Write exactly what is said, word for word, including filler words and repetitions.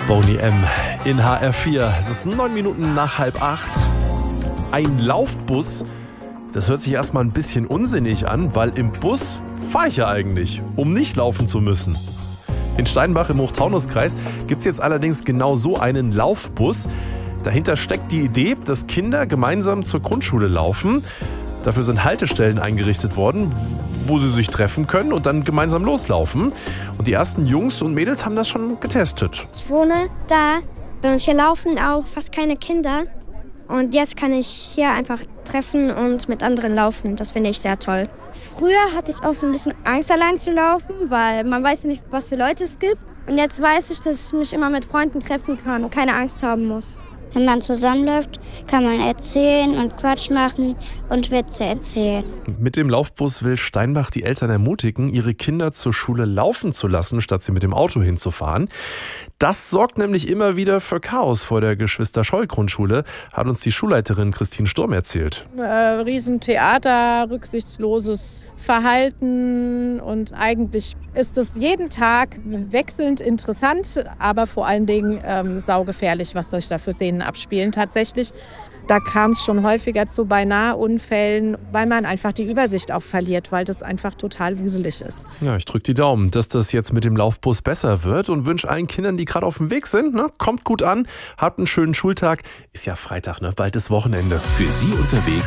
Boney M. in H R vier. Es ist neun Minuten nach halb acht. Ein Laufbus, das hört sich erstmal ein bisschen unsinnig an, weil im Bus fahre ich ja eigentlich, um nicht laufen zu müssen. In Steinbach im Hochtaunuskreis gibt es jetzt allerdings genau so einen Laufbus. Dahinter steckt die Idee, dass Kinder gemeinsam zur Grundschule laufen. Dafür sind Haltestellen eingerichtet worden, wo sie sich treffen können und dann gemeinsam loslaufen. Und die ersten Jungs und Mädels haben das schon getestet. Ich wohne da und hier laufen auch fast keine Kinder. Und jetzt kann ich hier einfach treffen und mit anderen laufen. Das finde ich sehr toll. Früher hatte ich auch so ein bisschen Angst, allein zu laufen, weil man weiß ja nicht, was für Leute es gibt. Und jetzt weiß ich, dass ich mich immer mit Freunden treffen kann und keine Angst haben muss. Wenn man zusammenläuft, kann man erzählen und Quatsch machen und Witze erzählen. Mit dem Laufbus will Steinbach die Eltern ermutigen, ihre Kinder zur Schule laufen zu lassen, statt sie mit dem Auto hinzufahren. Das sorgt nämlich immer wieder für Chaos vor der Geschwister-Scholl-Grundschule, hat uns die Schulleiterin Christine Sturm erzählt. Äh, Riesentheater, rücksichtsloses Verhalten und eigentlich ist es jeden Tag wechselnd interessant, aber vor allen Dingen ähm, saugefährlich, was sich da für Szenen abspielen tatsächlich. Da kam es schon häufiger zu Beinahe-Unfällen, weil man einfach die Übersicht auch verliert, weil das einfach total wuselig ist. Ja, ich drücke die Daumen, dass das jetzt mit dem Laufbus besser wird und wünsche allen Kindern, die gerade auf dem Weg sind, ne, kommt gut an, habt einen schönen Schultag. Ist ja Freitag, ne? Bald ist Wochenende. Für Sie unterwegs